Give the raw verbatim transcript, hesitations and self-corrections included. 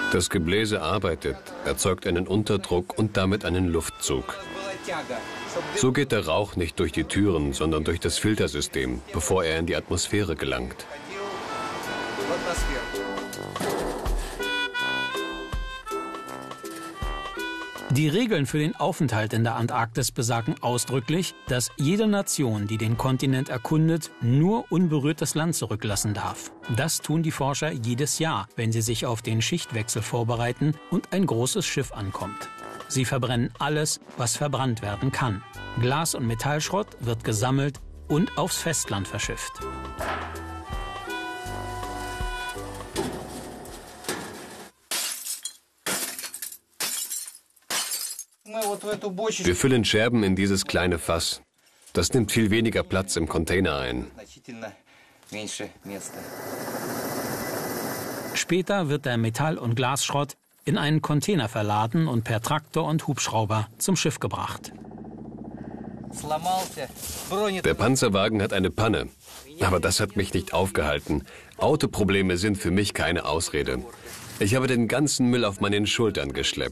Das Gebläse arbeitet, erzeugt einen Unterdruck und damit einen Luftzug. So geht der Rauch nicht durch die Türen, sondern durch das Filtersystem, bevor er in die Atmosphäre gelangt. Die Regeln für den Aufenthalt in der Antarktis besagen ausdrücklich, dass jede Nation, die den Kontinent erkundet, nur unberührtes Land zurücklassen darf. Das tun die Forscher jedes Jahr, wenn sie sich auf den Schichtwechsel vorbereiten und ein großes Schiff ankommt. Sie verbrennen alles, was verbrannt werden kann. Glas- und Metallschrott wird gesammelt und aufs Festland verschifft. Wir füllen Scherben in dieses kleine Fass. Das nimmt viel weniger Platz im Container ein. Später wird der Metall- und Glasschrott in einen Container verladen und per Traktor und Hubschrauber zum Schiff gebracht. Der Panzerwagen hat eine Panne. Aber das hat mich nicht aufgehalten. Autoprobleme sind für mich keine Ausrede. Ich habe den ganzen Müll auf meinen Schultern geschleppt.